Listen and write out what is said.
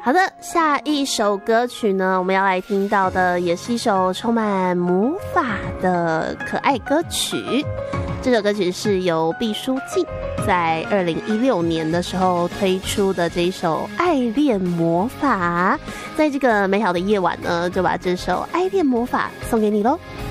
好的，下一首歌曲呢，我们要来听到的也是一首充满魔法的可爱歌曲。这首歌曲是由毕书尽在2016年的时候推出的这一首《爱恋魔法》。在这个美好的夜晚呢，就把这首《爱恋魔法》送给你咯。